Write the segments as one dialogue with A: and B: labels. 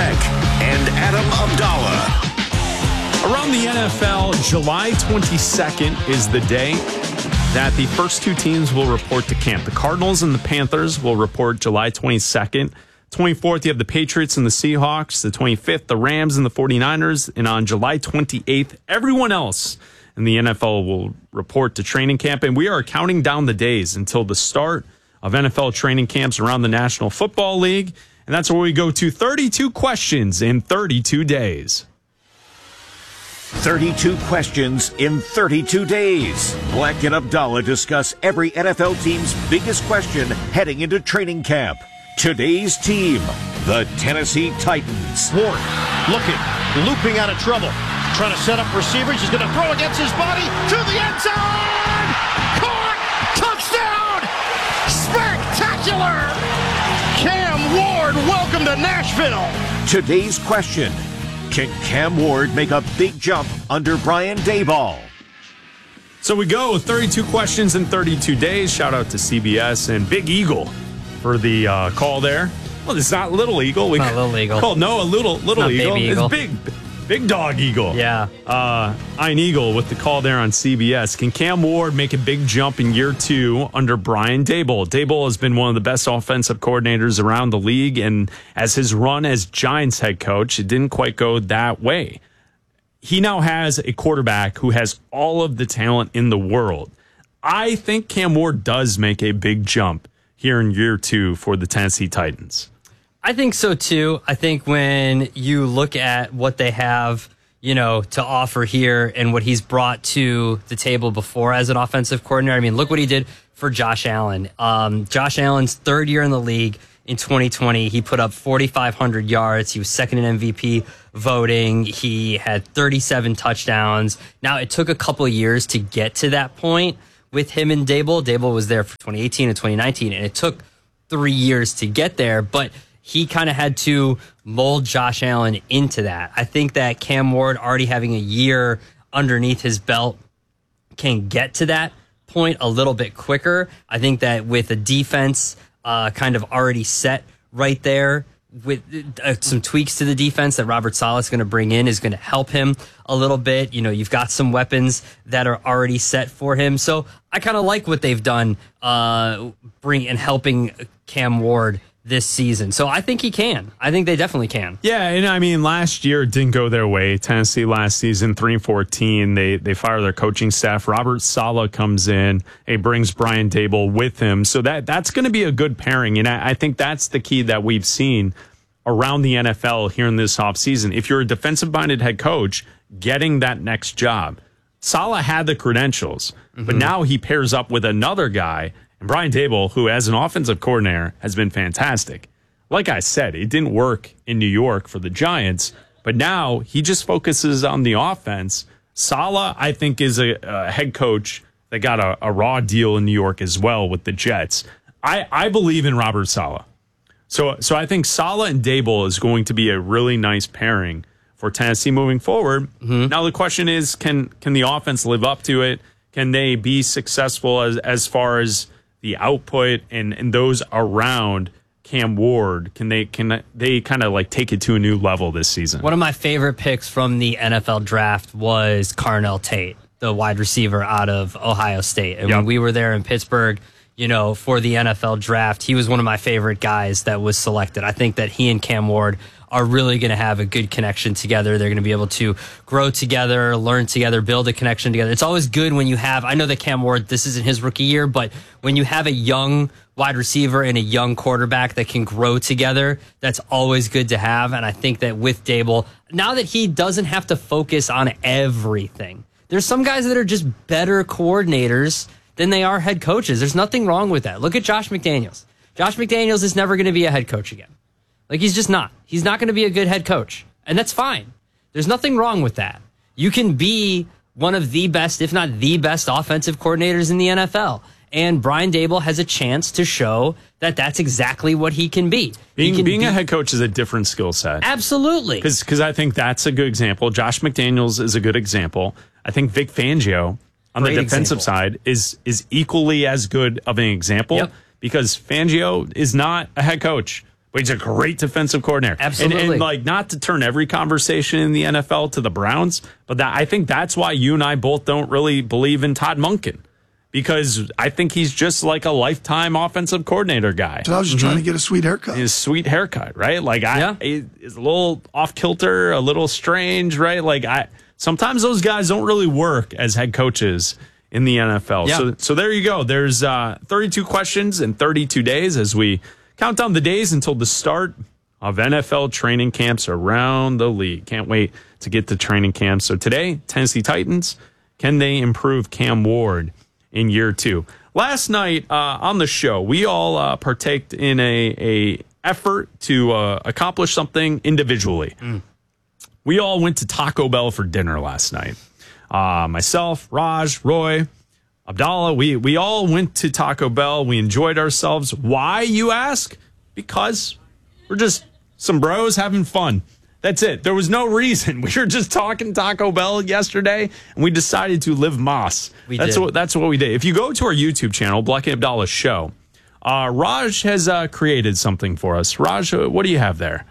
A: Fleck and Adam Abdallah.
B: Around the NFL, July 22nd is the day that the first two teams will report to camp. The Cardinals and the Panthers will report July 22nd. 24th, you have the Patriots and the Seahawks. The 25th, the Rams and the 49ers. And on July 28th, everyone else in the NFL will report to training camp. And we are counting down the days until the start of NFL training camps around the National Football League. And that's where we go to 32 questions in 32 days.
A: 32 questions in 32 days. Black and Abdallah discuss every NFL team's biggest question heading into training camp. Today's team, the Tennessee Titans.
C: Ward looking, looping out of trouble. Trying to set up receivers. He's going to throw against his body to the end zone. Caught! Touchdown! Spectacular! Cam Ward, welcome to Nashville.
A: Today's question. Can Cam Ward make a big jump under Brian Daboll?
B: So we go 32 questions in 32 days. Shout out to CBS and Big Eagle for the call there. Well, it's not Little Eagle. We
D: not Little Eagle.
B: Called no a little Eagle.
D: Baby Eagle.
B: It's big dog Eagle.
D: Yeah.
B: Ein Eagle with the call there on CBS. Can Cam Ward make a big jump in year two under Brian Daboll? Daboll has been one of the best offensive coordinators around the league, and as his run as Giants head coach, it didn't quite go that way. He now has a quarterback who has all of the talent in the world. I think Cam Ward does make a big jump here in year two for the Tennessee Titans.
D: I think so too. I think when you look at what they have, to offer here and what he's brought to the table before as an offensive coordinator. I mean, look what he did for Josh Allen. Josh Allen's third year in the league in 2020, he put up 4,500 yards. He was second in MVP voting. He had 37 touchdowns. Now, it took a couple of years to get to that point with him and Daboll. Daboll was there for 2018 and 2019, and it took 3 years to get there, but he kind of had to mold Josh Allen into that. I think that Cam Ward, already having a year underneath his belt, can get to that point a little bit quicker. I think that with a defense kind of already set right there, with some tweaks to the defense that Robert Saleh is going to bring in, is going to help him a little bit. You've got some weapons that are already set for him. So I kind of like what they've done helping Cam Ward this season. So I think he can. I think they definitely can.
B: Yeah, and I mean, last year it didn't go their way. Tennessee last season, 3-14. They fire their coaching staff. Robert Saleh comes in. He brings Brian Daboll with him. So that's going to be a good pairing. And I think that's the key that we've seen around the NFL here in this offseason. If you're a defensive-minded head coach, getting that next job. Saleh had the credentials, but now he pairs up with another guy. And Brian Daboll, who as an offensive coordinator has been fantastic. Like I said, it didn't work in New York for the Giants, but now he just focuses on the offense. Saleh, I think, is a head coach that got a raw deal in New York as well with the Jets. I believe in Robert Saleh. So I think Saleh and Daboll is going to be a really nice pairing for Tennessee moving forward. Now the question is, can the offense live up to it? Can they be successful as far as the output and those around Cam Ward? Can they kind of like take it to a new level this season?
D: One of my favorite picks from the NFL draft was Carnell Tate, the wide receiver out of Ohio State. And when we were there in Pittsburgh, for the NFL draft, he was one of my favorite guys that was selected. I think that he and Cam Ward are really going to have a good connection together. They're going to be able to grow together, learn together, build a connection together. It's always good when you have, I know that Cam Ward, this isn't his rookie year, but when you have a young wide receiver and a young quarterback that can grow together, that's always good to have. And I think that with Daboll, now that he doesn't have to focus on everything, there's some guys that are just better coordinators than they are head coaches. There's nothing wrong with that. Look at Josh McDaniels. Josh McDaniels is never going to be a head coach again. He's just not. He's not going to be a good head coach. And that's fine. There's nothing wrong with that. You can be one of the best, if not the best, offensive coordinators in the NFL. And Brian Daboll has a chance to show that that's exactly what he can be.
B: Being a head coach is a different skill set.
D: Absolutely.
B: Because I think that's a good example. Josh McDaniels is a good example. I think Vic Fangio on the defensive side is equally as good of an example because Fangio is not a head coach. but he's a great defensive coordinator.
D: Absolutely.
B: And like, not to turn every conversation in the NFL to the Browns, but I think that's why you and I both don't really believe in Todd Monken, because I think he's just like a lifetime offensive coordinator guy.
E: So I was just trying to get a sweet haircut.
B: His sweet haircut, right? Like, it's a little off kilter, a little strange, right? Like, sometimes those guys don't really work as head coaches in the NFL.
D: Yeah.
B: So there you go. There's 32 questions in 32 days as we count down the days until the start of NFL training camps around the league. Can't wait to get to training camps. So today, Tennessee Titans, can they improve Cam Ward in year 2? Last night on the show, we all partaked in a effort to accomplish something individually. We all went to Taco Bell for dinner last night. Myself, Raj, Roy, Abdallah, we all went to Taco Bell. We enjoyed ourselves. Why, you ask? Because we're just some bros having fun. That's it. There was no reason. We were just talking Taco Bell yesterday, and we decided to live Moss. That's what we did. If you go to our YouTube channel, Black and Abdallah Show, Raj has created something for us. Raj, what do you have there?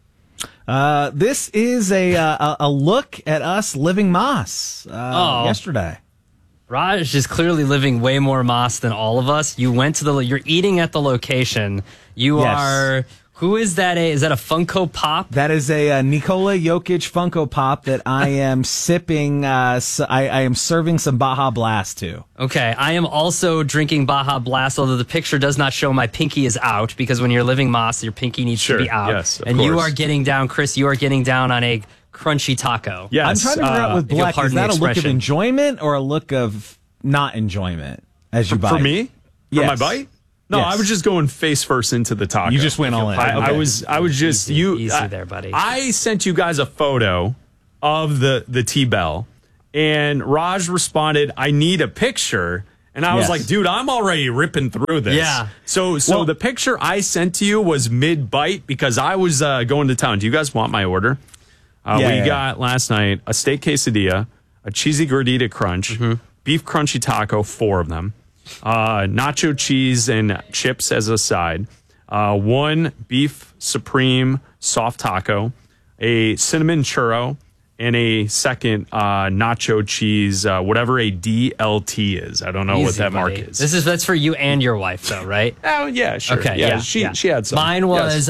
F: This is a look at us living Moss yesterday.
D: Raj is clearly living way more Moss than all of us. You went to you're eating at the location. You are. Who is that? Is that a Funko Pop?
F: That is a Nikola Jokic Funko Pop that I am sipping. I am serving some Baja Blast to.
D: Okay, I am also drinking Baja Blast, although the picture does not show my pinky is out, because when you're living Moss, your pinky needs to be out.
B: Yes,
D: and
B: course.
D: You are getting down, Chris, you are getting down on a crunchy taco.
B: Yes.
F: I'm trying to figure out with Black, is that a look of enjoyment or a look of not enjoyment as you bite?
B: For me? For my bite? No,
F: Yes.
B: I was just going face first into the taco.
F: You just went all in.
B: I was just
D: easy there, buddy.
B: I sent you guys a photo of the T-Bell, and Raj responded, "I need a picture." And I was like, dude, I'm already ripping through this.
D: Yeah.
B: So the picture I sent to you was mid-bite because I was going to town. Do you guys want my order? We got last night a steak quesadilla, a cheesy gordita crunch, beef crunchy taco, 4 of them, nacho cheese and chips as a side, 1 beef supreme soft taco, a cinnamon churro, and a second nacho cheese, whatever a DLT is. I don't know what that mark is.
D: That's for you and your wife, though, right?
B: Oh yeah, sure.
D: Okay,
B: yeah. She had some.
D: Mine was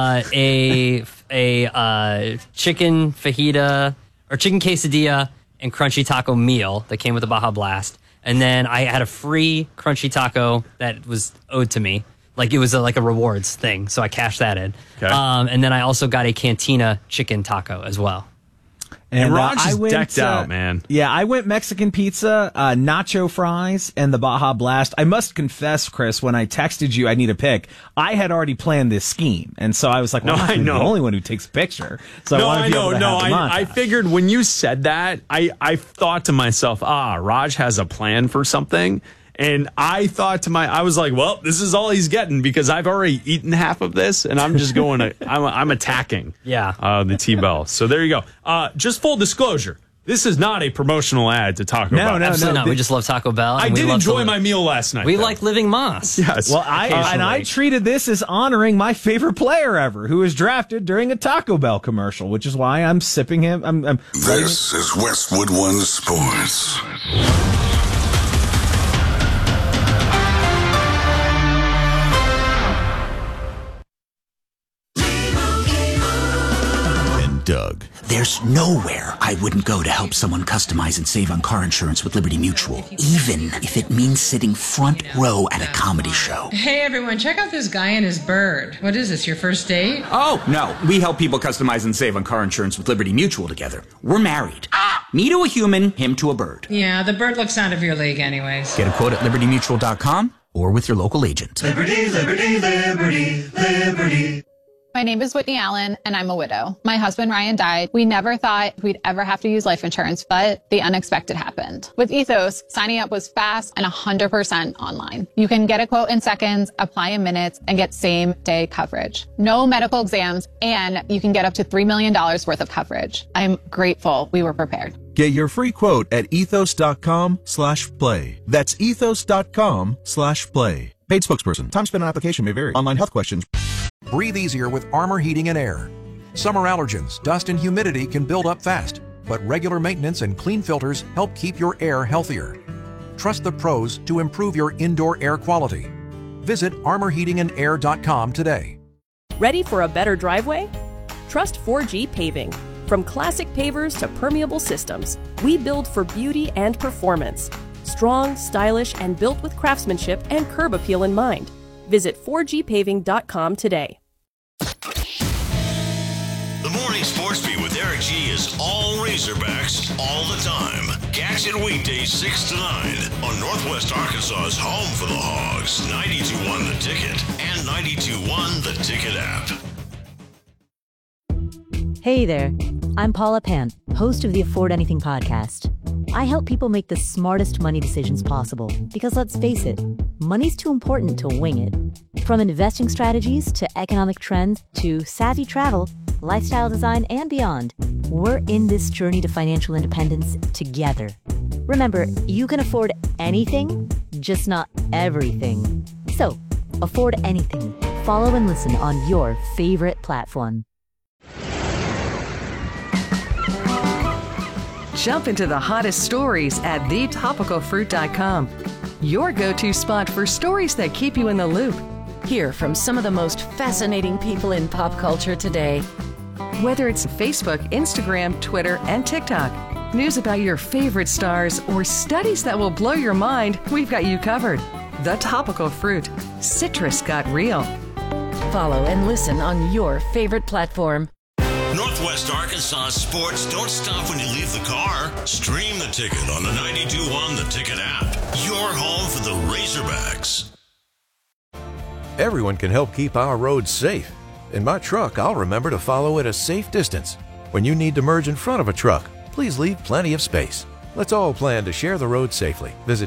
D: a chicken fajita or chicken quesadilla and crunchy taco meal that came with the Baja Blast, and then I had a free crunchy taco that was owed to me. Like it was like a rewards thing, so I cashed that in.
B: Okay.
D: And then I also got a Cantina chicken taco as well.
B: And Raj is decked out, man.
F: Yeah, I went Mexican pizza, nacho fries, and the Baja Blast. I must confess, Chris, when I texted you I need a pic, I had already planned this scheme. And so I was like, well, I'm the only one who takes a picture. So I want to be able to have the montage.
B: I figured when you said that, I thought to myself, Raj has a plan for something. And I thought I was like, well, this is all he's getting because I've already eaten half of this and I'm just going to, I'm attacking the T-Bell. So there you go. Just full disclosure. This is not a promotional ad to Taco Bell.
D: No, absolutely not. We just love Taco Bell.
B: I did enjoy my meal last night.
D: We like living Moss.
B: Yes.
F: Well, I treated this as honoring my favorite player ever, who was drafted during a Taco Bell commercial, which is why I'm sipping him.
G: This is Westwood One Sports.
H: Doug.
I: There's nowhere I wouldn't go to help someone customize and save on car insurance with Liberty Mutual, even if it means sitting front row at a comedy show.
J: Hey everyone, check out this guy and his bird. What is this, your first date?
I: Oh, no. We help people customize and save on car insurance with Liberty Mutual together. We're married. Me to a human, him to a bird.
J: Yeah, the bird looks out of your league anyways.
I: Get a quote at libertymutual.com or with your local agent.
K: Liberty, liberty, liberty, liberty.
L: My name is Whitney Allen, and I'm a widow. My husband, Ryan, died. We never thought we'd ever have to use life insurance, but the unexpected happened. With Ethos, signing up was fast and 100% online. You can get a quote in seconds, apply in minutes, and get same-day coverage. No medical exams, and you can get up to $3 million worth of coverage. I'm grateful we were prepared.
H: Get your free quote at ethos.com/play. That's ethos.com/play. Paid spokesperson. Time spent on application may vary. Online health questions.
E: Breathe easier with Armor Heating and Air. Summer allergens, dust, and humidity can build up fast, but regular maintenance and clean filters help keep your air healthier. Trust the pros to improve your indoor air quality. Visit armorheatingandair.com today.
M: Ready for a better driveway? Trust 4G Paving. From classic pavers to permeable systems, we build for beauty and performance. Strong, stylish, and built with craftsmanship and curb appeal in mind. Visit 4gpaving.com today.
N: The Morning Sports Beat with Eric G is all Razorbacks all the time. Catch it weekdays 6 to 9 on Northwest Arkansas's home for the Hogs, 92.1 The Ticket and 92.1 The Ticket app.
O: Hey there, I'm Paula Pant, host of the Afford Anything podcast. I help people make the smartest money decisions possible because, let's face it, money's too important to wing it. From investing strategies to economic trends to savvy travel, lifestyle design, and beyond, we're in this journey to financial independence together. Remember, you can afford anything, just not everything. So, afford anything. Follow and listen on your favorite platform.
P: Jump into the hottest stories at thetopicalfruit.com. Your go-to spot for stories that keep you in the loop. Hear from some of the most fascinating people in pop culture today. Whether it's Facebook, Instagram, Twitter, and TikTok, news about your favorite stars, or studies that will blow your mind, we've got you covered. The Topical Fruit. Citrus got real. Follow and listen on your favorite platform.
N: Northwest Arkansas sports don't stop when you leave the car. Stream The Ticket on the 92.1 The Ticket app. Your home for the Razorbacks.
Q: Everyone can help keep our roads safe. In my truck, I'll remember to follow at a safe distance. When you need to merge in front of a truck, please leave plenty of space. Let's all plan to share the road safely. Visit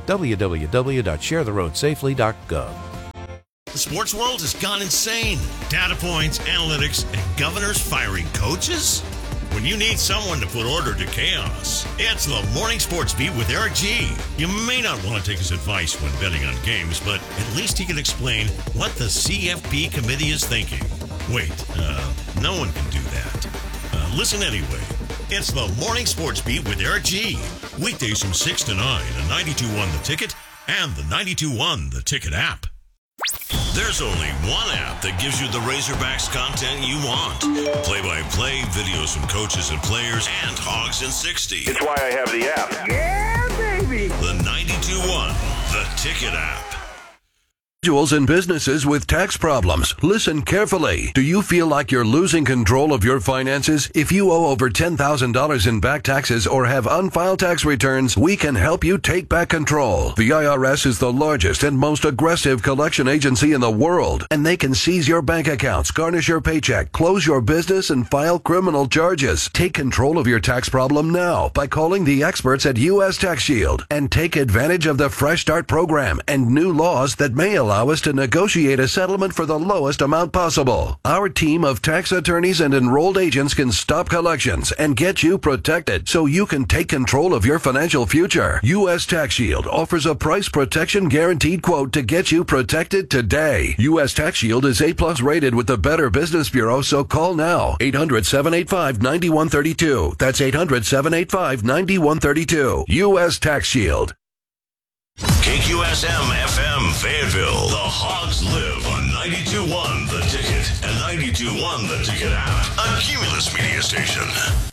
Q: www.sharetheroadsafely.gov.
N: The sports world has gone insane. Data points, analytics, and governors firing coaches? When you need someone to put order to chaos, it's the Morning Sports Beat with Eric G. You may not want to take his advice when betting on games, but at least he can explain what the CFP committee is thinking. Wait, no one can do that. Listen anyway. It's the Morning Sports Beat with Eric G. Weekdays from 6 to 9 on 92.1 The Ticket and the 92.1 The Ticket app. There's only one app that gives you the Razorbacks content you want. Play-by-play, videos from coaches and players, and Hogs in 60.
R: It's why I have the app.
N: Yeah, baby! The 92.1 The Ticket app.
S: Individuals and businesses with tax problems. Listen carefully. Do you feel like you're losing control of your finances? If you owe over $10,000 in back taxes or have unfiled tax returns, we can help you take back control. The IRS is the largest and most aggressive collection agency in the world, and they can seize your bank accounts, garnish your paycheck, close your business, and file criminal charges. Take control of your tax problem now by calling the experts at U.S. Tax Shield and take advantage of the Fresh Start program and new laws that may allow us to negotiate a settlement for the lowest amount possible. Our team of tax attorneys and enrolled agents can stop collections and get you protected so you can take control of your financial future. U.S. Tax Shield offers a price protection guaranteed quote to get you protected today. U.S. Tax Shield is A+ rated with the Better Business Bureau, so call now. 800-785-9132. That's 800-785-9132. U.S. Tax Shield.
N: KQSM FM Fayetteville. The Hogs live on 92.1 The Ticket and 92.1 The Ticket app. A Cumulus media station.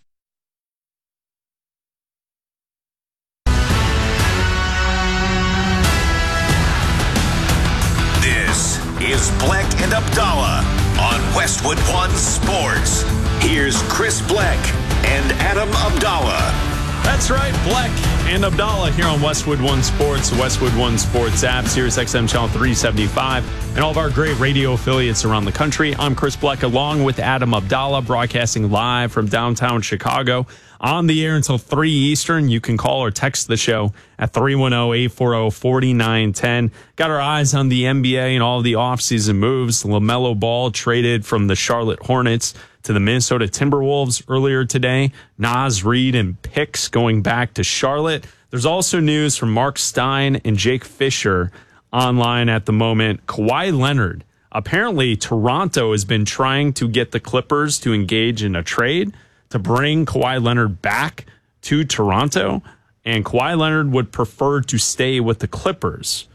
A: This is Black and Abdallah on Westwood One Sports. Here's Chris Black and Adam Abdallah.
B: That's right, Black and Abdallah here on Westwood One Sports, the Westwood One Sports app, Sirius XM Channel 375, and all of our great radio affiliates around the country. I'm Chris Black along with Adam Abdallah, broadcasting live from downtown Chicago. On the air until 3 Eastern. You can call or text the show at 310-840-4910. Got our eyes on the NBA and all the offseason moves. LaMelo Ball traded from the Charlotte Hornets to the Minnesota Timberwolves earlier today. Naz Reid and picks going back to Charlotte. There's also news from Mark Stein and Jake Fisher online at the moment. Kawhi Leonard apparently Toronto has been trying to get the Clippers to engage in a trade to bring Kawhi Leonard back to Toronto, and Kawhi Leonard would prefer to stay with the Clippers.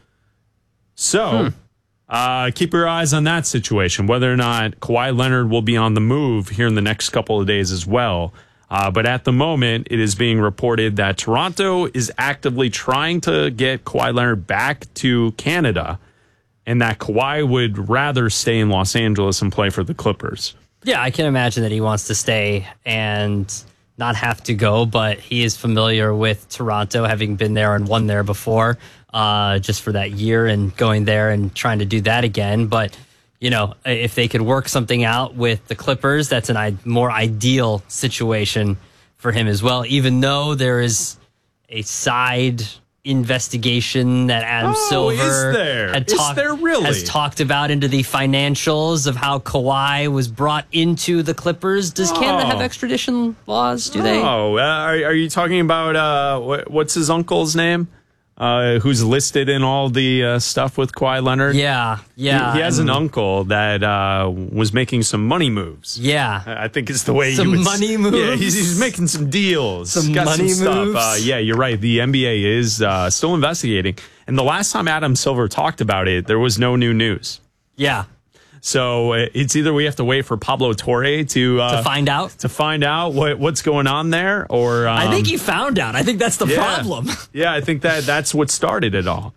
B: So keep your eyes on that situation, whether or not Kawhi Leonard will be on the move here in the next couple of days as well. But at the moment, it is being reported that Toronto is actively trying to get Kawhi Leonard back to Canada, and that Kawhi would rather stay in Los Angeles and play for the Clippers.
D: Yeah, I can imagine that he wants to stay and not have to go, but he is familiar with Toronto, having been there and won there before, just for that year, and going there and trying to do that again. But, you know, if they could work something out with the Clippers, that's a more ideal situation for him as well, even though there is a side investigation that Adam Silver has talked about into the financials of how Kawhi was brought into the Clippers. Does Canada have extradition laws? Do they?
B: Are you talking about what's his uncle's name? Who's listed in all the stuff with Kawhi Leonard?
D: Yeah.
B: He has an uncle that was making some money moves.
D: Yeah.
B: I think it's the way
D: money moves?
B: Yeah, he's making some deals.
D: Some money moves?
B: Yeah, you're right. The NBA is still investigating. And the last time Adam Silver talked about it, there was no new news.
D: Yeah.
B: So it's either we have to wait for Pablo Torre to
D: find out
B: what's going on there, or
D: I think he found out. I think that's the problem.
B: Yeah, I think that's what started it all.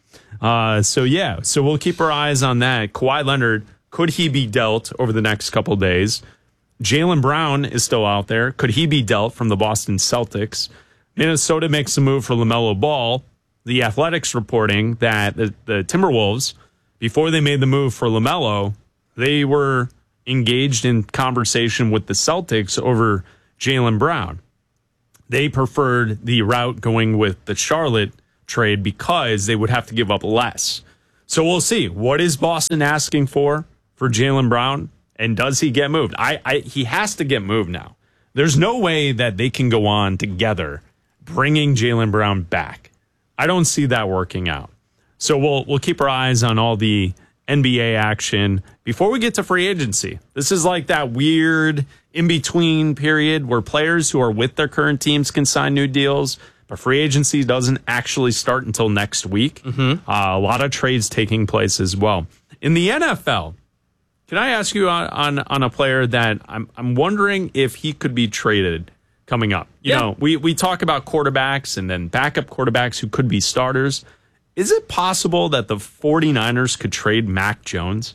B: So we'll keep our eyes on that. Kawhi Leonard, could he be dealt over the next couple days? Jaylen Brown is still out there. Could he be dealt from the Boston Celtics? Minnesota makes a move for LaMelo Ball. The Athletics reporting that the Timberwolves, before they made the move for LaMelo, they were engaged in conversation with the Celtics over Jaylen Brown. They preferred the route going with the Charlotte trade because they would have to give up less. So we'll see. What is Boston asking for Jaylen Brown? And does he get moved? He has to get moved now. There's no way that they can go on together bringing Jaylen Brown back. I don't see that working out. So we'll keep our eyes on all the NBA action before we get to free agency. This is like that weird in-between period where players who are with their current teams can sign new deals, but free agency doesn't actually start until next week. A lot of trades taking place as well. In the NFL, can I ask you on a player that I'm wondering if he could be traded coming up? You know, we talk about quarterbacks and then backup quarterbacks who could be starters. Is it possible that the 49ers could trade Mac Jones?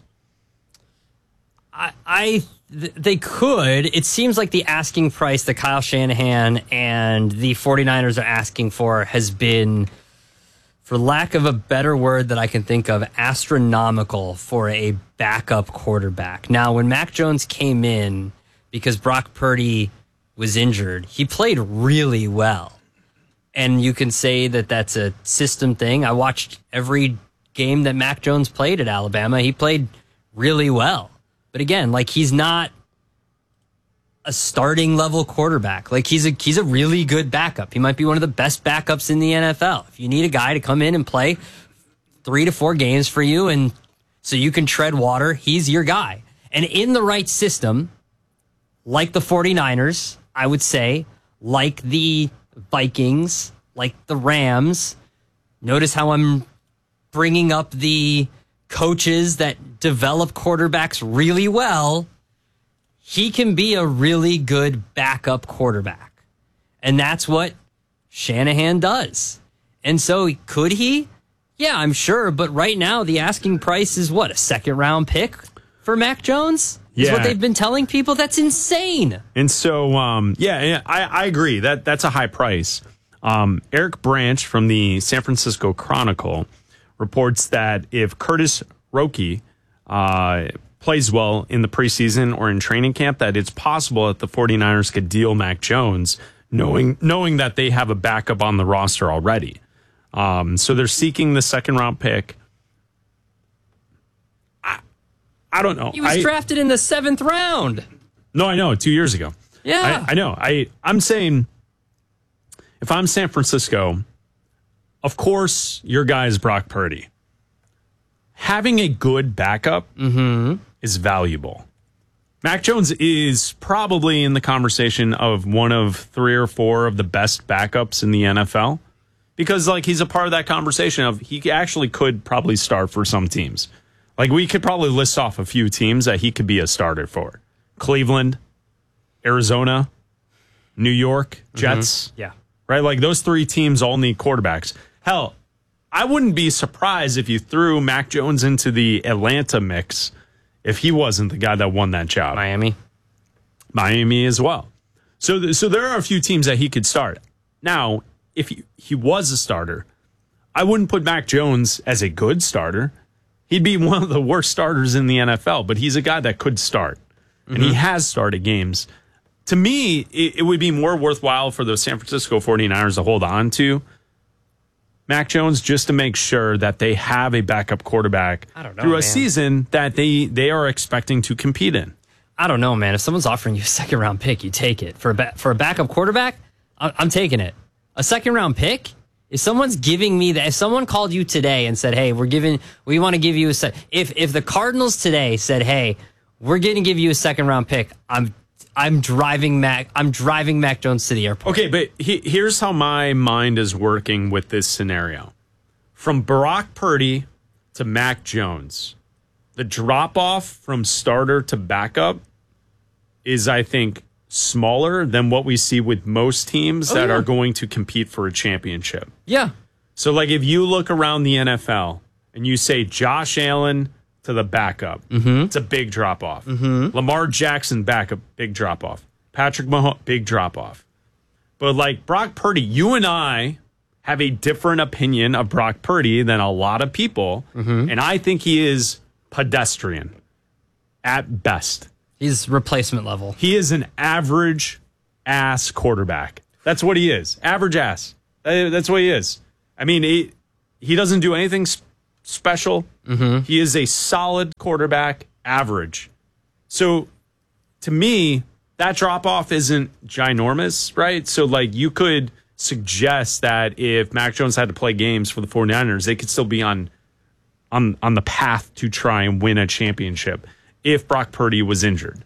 D: They could. It seems like the asking price that Kyle Shanahan and the 49ers are asking for has been, for lack of a better word that I can think of, astronomical for a backup quarterback. Now, when Mac Jones came in, because Brock Purdy was injured, he played really well. And you can say that that's a system thing. I watched every game that Mac Jones played at Alabama. He played really well. But again, like, he's not a starting level quarterback. Like, he's a really good backup. He might be one of the best backups in the NFL. If you need a guy to come in and play 3 to 4 games for you and so you can tread water, he's your guy. And in the right system, like the 49ers, I would say, like the Vikings, like the Rams. Notice how I'm bringing up the coaches that develop quarterbacks really well. He can be a really good backup quarterback. And that's what Shanahan does. And so could he? Yeah, I'm sure. But right now, the asking price is what? A second-round pick for Mac Jones? Is what they've been telling people. That's insane.
B: And so, I agree. That's a high price. Eric Branch from the San Francisco Chronicle reports that if Curtis Roque plays well in the preseason or in training camp, that it's possible that the 49ers could deal Mac Jones, knowing that they have a backup on the roster already. So they're seeking the second-round pick. I don't know.
D: He was drafted in the 7th round.
B: No, I know. 2 years ago.
D: Yeah.
B: I know. I'm saying if I'm San Francisco, of course your guy is Brock Purdy. having a good backup is valuable. Mac Jones is probably in the conversation of one of 3 or 4 of the best backups in the NFL because, like, he's a part of that conversation of he actually could probably start for some teams. Like, we could probably list off a few teams that he could be a starter for. Cleveland, Arizona, New York, Jets.
D: Yeah.
B: Right? Like, those 3 teams all need quarterbacks. Hell, I wouldn't be surprised if you threw Mac Jones into the Atlanta mix if he wasn't the guy that won that job. Miami as well. So there are a few teams that he could start. Now, if he was a starter, I wouldn't put Mac Jones as a good starter. He'd be one of the worst starters in the NFL, but he's a guy that could start. And he has started games. To me, it would be more worthwhile for the San Francisco 49ers to hold on to Mac Jones just to make sure that they have a backup quarterback through a season that they are expecting to compete in.
D: I don't know, man. If someone's offering you a second-round pick, you take it. For a backup quarterback, I'm taking it. A second-round pick? If someone's giving me that, if someone called you today and said, hey, we want to give you if the Cardinals today said, hey, we're going to give you a second-round pick, I'm driving Mac Jones to the airport.
B: Okay, but here's how my mind is working with this scenario. From Brock Purdy to Mac Jones, the drop-off from starter to backup is, I think, smaller than what we see with most teams that are going to compete for a championship.
D: Yeah.
B: So, like, if you look around the NFL and you say Josh Allen to the backup, it's a big drop-off. Lamar Jackson backup, big drop-off. Patrick Mahomes, big drop-off. But, like, Brock Purdy, you and I have a different opinion of Brock Purdy than a lot of people, and I think he is pedestrian at best.
D: He's replacement level.
B: He is an average-ass quarterback. That's what he is. Average ass. That's what he is. I mean, he doesn't do anything special. He is a solid quarterback, average. So, to me, that drop-off isn't ginormous, right? So, like, you could suggest that if Mac Jones had to play games for the 49ers, they could still be on the path to try and win a championship if Brock Purdy was injured.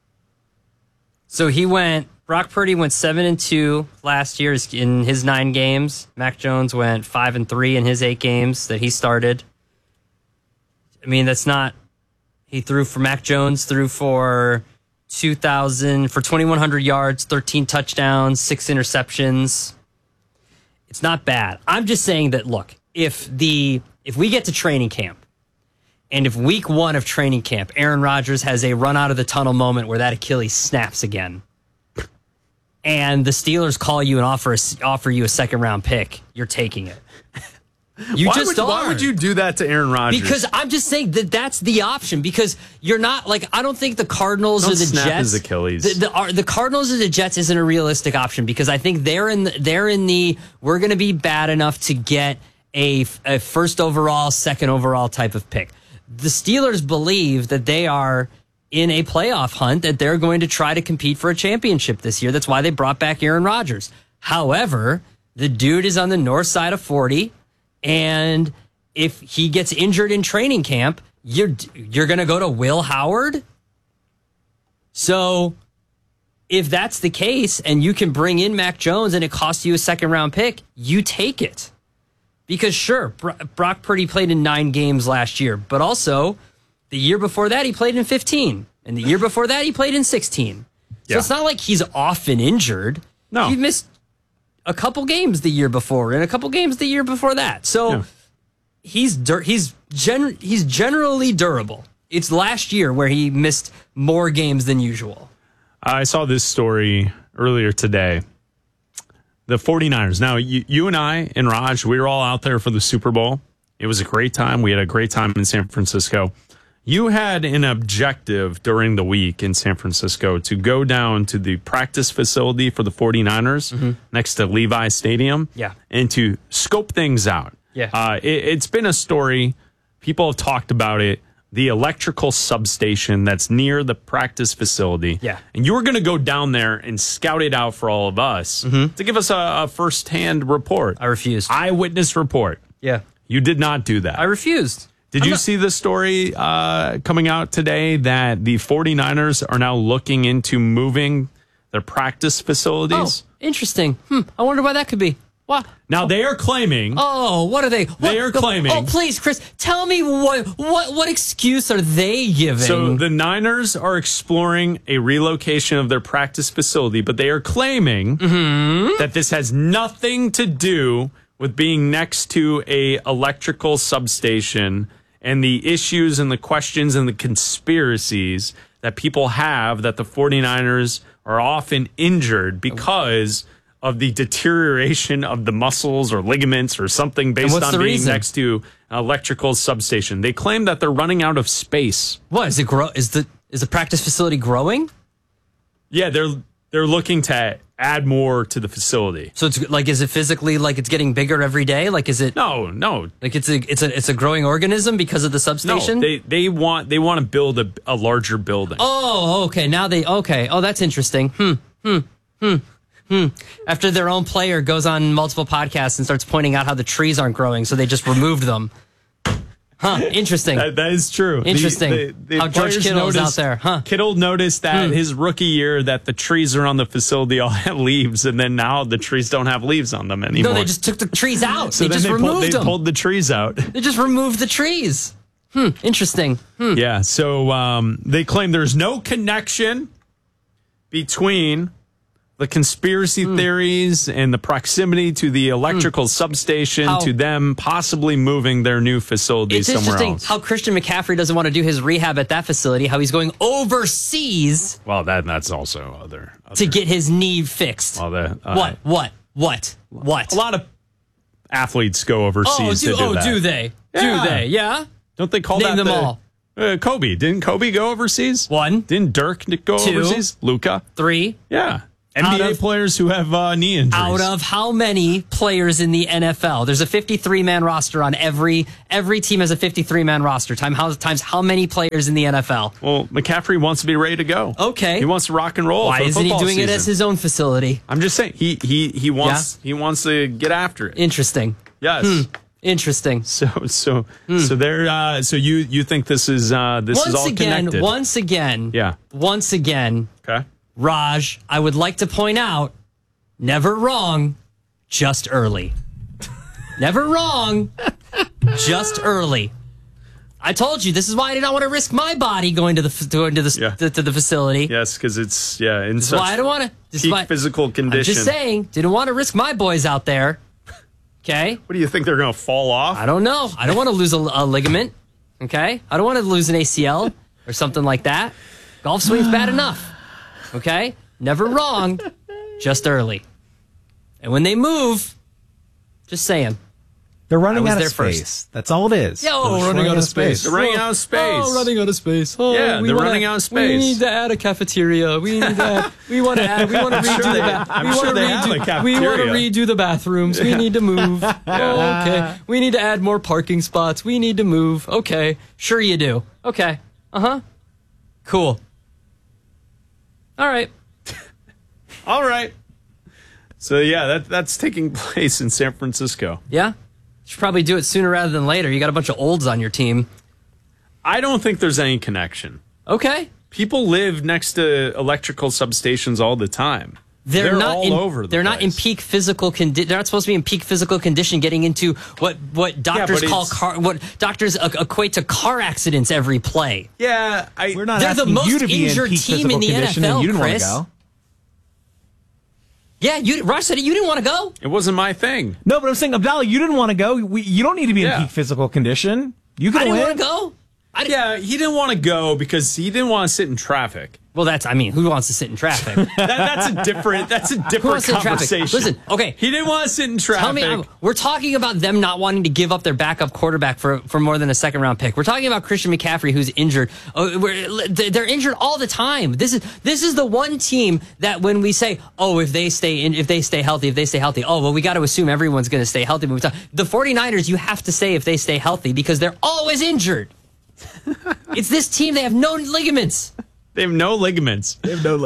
D: So Brock Purdy went 7-2 last year in his 9 games. Mac Jones went 5-3 in his 8 games that he started. I mean, Mac Jones threw for 2,100 yards, 13 touchdowns, 6 interceptions. It's not bad. I'm just saying that, look, if we get to training camp, and if week 1 of training camp, Aaron Rodgers has a run out of the tunnel moment where that Achilles snaps again, and the Steelers call you and offer you a second-round pick, you're taking it.
B: Why would you do that to Aaron Rodgers?
D: Because I'm just saying that's the option. Because you're not like, I don't think the Cardinals or the
B: snap
D: Jets.
B: His Achilles.
D: The Cardinals or the Jets isn't a realistic option because I think they're in the we're going to be bad enough to get a first overall, second overall type of pick. The Steelers believe that they are in a playoff hunt, that they're going to try to compete for a championship this year. That's why they brought back Aaron Rodgers. However, the dude is on the north side of 40. And if he gets injured in training camp, you're going to go to Will Howard? So if that's the case and you can bring in Mac Jones and it costs you a second-round pick, you take it. Because sure, Brock Purdy played in 9 games last year, but also the year before that he played in 15. And the year before that he played in 16. So it's not like he's often injured.
B: No.
D: He missed a couple games the year before and a couple games the year before that. So he's generally durable. It's last year where he missed more games than usual.
B: I saw this story earlier today. The 49ers. Now, you and I and Raj, we were all out there for the Super Bowl. It was a great time. We had a great time in San Francisco. You had an objective during the week in San Francisco to go down to the practice facility for the 49ers next to Levi Stadium and to scope things out. It's been a story. People have talked about it. The electrical substation that's near the practice facility. And you were going to go down there and scout it out for all of us to give us a firsthand report.
D: I refused.
B: Eyewitness report. You did not do that.
D: I refused.
B: Did you see the story coming out today that the 49ers are now looking into moving their practice facilities?
D: Oh, interesting. I wonder why that could be. Wow.
B: Now they are claiming.
D: Oh, what are they?
B: They are claiming.
D: Oh, please, Chris, tell me what excuse are they giving?
B: So the Niners are exploring a relocation of their practice facility, but they are claiming that this has nothing to do with being next to a electrical substation and the issues and the questions and the conspiracies that people have that the 49ers are often injured because of the deterioration of the muscles or ligaments or something based on being
D: reason?
B: Next to an electrical substation. They claim that they're running out of space.
D: What is it? Is the practice facility growing?
B: Yeah, they're looking to add more to the facility.
D: So it's like, is it physically like it's getting bigger every day? Like, is it?
B: No.
D: Like it's a growing organism because of the substation.
B: No, they want to build a larger building.
D: Oh, okay. Now Oh, that's interesting. After their own player goes on multiple podcasts and starts pointing out how the trees aren't growing, so they just removed them. Interesting.
B: That is true.
D: Interesting.
B: The
D: how George Kittle's out there.
B: Kittle noticed that his rookie year that the trees around the facility all had leaves, and then now the trees don't have leaves on them anymore.
D: No, they just took the trees out.
B: So
D: they just removed them.
B: They pulled the trees out.
D: They just removed the trees. Interesting.
B: Yeah, so they claim there's no connection between the conspiracy theories and the proximity to the electrical substation to them possibly moving their new facility somewhere else.
D: It's interesting how Christian McCaffrey doesn't want to do his rehab at that facility, how he's going overseas.
B: Well, that's also other.
D: To get his knee fixed.
B: Well,
D: What?
B: A lot of athletes go overseas to do that.
D: Do they?
B: Yeah.
D: Do they? Yeah?
B: Don't they call
D: Name
B: that
D: them all.
B: Kobe. Didn't Kobe go overseas?
D: 1.
B: Didn't Dirk go
D: 2.
B: overseas? Luka?
D: 3.
B: Yeah. NBA players who have knee injuries.
D: Out of how many players in the NFL? There's a 53-man roster on every team has a 53-man roster. Times how many players in the NFL?
B: Well, McCaffrey wants to be ready to go.
D: Okay.
B: He wants to rock and roll.
D: Why
B: for the
D: isn't he doing
B: season.
D: it as his own facility?
B: I'm just saying he wants to get after it.
D: Interesting.
B: Yes.
D: Interesting.
B: So there. So you think this is all connected?
D: Once again.
B: Yeah.
D: Once again.
B: Okay.
D: Raj, I would like to point out, never wrong, just early. Never wrong, just early. I told you this is why I did not want to risk my body going to the facility.
B: Yes, because it's in
D: this
B: such
D: why I don't want to
B: peak physical condition.
D: I'm just saying, didn't want to risk my boys out there. Okay.
B: What do you think they're going to fall off?
D: I don't know. I don't want to lose a ligament. Okay. I don't want to lose an ACL or something like that. Golf swing's bad enough. Okay? Never wrong, just early. And when they move, just saying.
F: They're running out of space. That's all it is.
D: Running out of space.
B: They're running out of space.
D: Oh, running out of space. Oh,
B: yeah, they're running out of space.
D: We need to add a cafeteria. We need to add, we want to redo the bathroom. We want to redo the bathrooms. We need to move. Okay. We need to add more parking spots. We need to move. Okay. Sure you do. Okay. Cool. All right.
B: All right. So, yeah, that's taking place in San Francisco.
D: Yeah? Should probably do it sooner rather than later. You got a bunch of olds on your team.
B: I don't think there's any connection.
D: Okay.
B: People live next to electrical substations all the time.
D: They're not
B: all over the
D: They're
B: place.
D: not in peak physical condition. They're not supposed to be in peak physical condition. Getting into what doctors what doctors equate to car accidents every play.
B: Yeah,
F: we're not.
D: They're the most injured team in the NFL.
F: You didn't
D: Chris.
F: Want to go.
D: Yeah, Raj said you didn't want to go.
B: It wasn't my thing.
F: No, but I'm saying, Abdallah, you didn't want to go. You don't need to be in peak physical condition. You can win.
D: I didn't want to go.
B: He didn't want to go because he didn't want to sit in traffic.
D: Well, who wants to sit in traffic?
B: That's a different conversation.
D: Listen, okay.
B: He didn't want to sit in traffic.
D: Tell me, we're talking about them not wanting to give up their backup quarterback for more than a second-round pick. We're talking about Christian McCaffrey, who's injured. They're injured all the time. This is the one team that when we say, if they stay healthy, oh, well, we got to assume everyone's going to stay healthy. But the 49ers, you have to say if they stay healthy because they're always injured. It's this team. They have no ligaments.
B: They have no ligaments.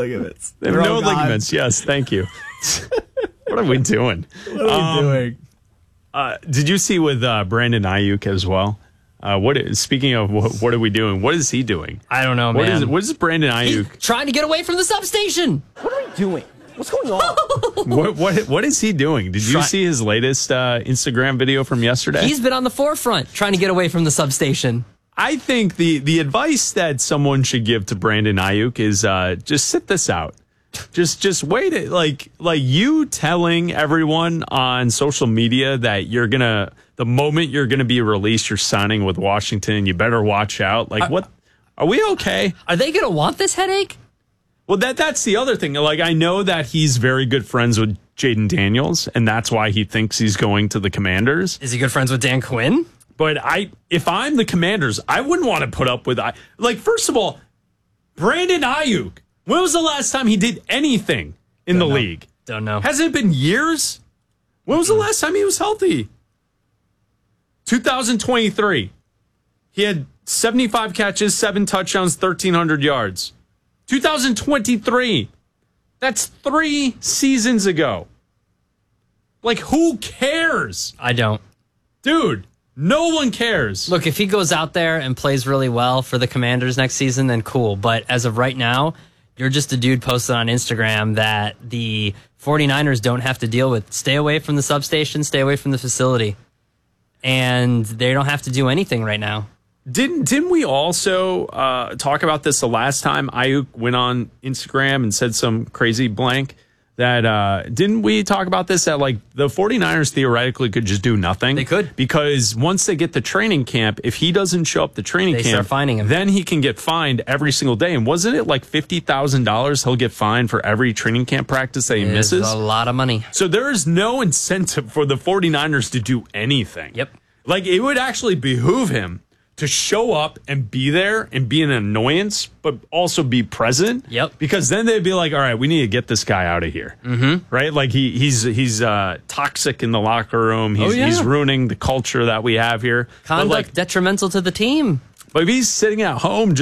B: Yes, thank you. What are we doing?
F: What are we doing?
B: Did you see with Brandon Ayuk as well? Speaking of what are we doing? What is he doing?
D: I don't know, man.
B: What is Brandon Ayuk?
D: He's trying to get away from the substation.
R: What are we doing? What's going on?
B: What is he doing? Did you see his latest Instagram video from yesterday?
D: He's been on the forefront trying to get away from the substation.
B: I think the advice that someone should give to Brandon Ayuk is just sit this out. Just wait it. Like you telling everyone on social media that the moment you're gonna be released, you're signing with Washington. You better watch out. Like what? Are we okay?
D: Are they gonna want this headache?
B: Well, that's the other thing. Like, I know that he's very good friends with Jaden Daniels, and that's why he thinks he's going to the Commanders.
D: Is he good friends with Dan Quinn?
B: But if I'm the Commanders, I wouldn't want to put up with first of all, Brandon Ayuk. When was the last time he did anything in the league?
D: Don't know.
B: Hasn't it been years? When was the last time he was healthy? 2023. He had 75 catches, 7 touchdowns, 1,300 yards. 2023. That's 3 seasons ago. Like, who cares?
D: I don't.
B: Dude, no one cares.
D: Look, if he goes out there and plays really well for the Commanders next season, then cool. But as of right now, you're just a dude posted on Instagram that the 49ers don't have to deal with. Stay away from the substation, stay away from the facility. And they don't have to do anything right now.
B: Didn't we also talk about this the last time Ayuk went on Instagram and said some crazy blank? That didn't we talk about this? That like the 49ers theoretically could just do nothing.
D: They could.
B: Because once they get to training camp, if he doesn't show up to training camp,
D: start fining him.
B: Then he can get fined every single day. And wasn't it like $50,000 he'll get fined for every training camp practice that he misses?
D: A lot of money.
B: So there is no incentive for the 49ers to do anything.
D: Yep.
B: Like it would actually behoove him to show up and be there and be an annoyance, but also be present.
D: Yep.
B: Because then they'd be like, all right, we need to get this guy out of here.
D: Mm-hmm.
B: Right? Like he's toxic in the locker room. He's ruining the culture that we have here.
D: Conduct detrimental to the team.
B: But if he's sitting at home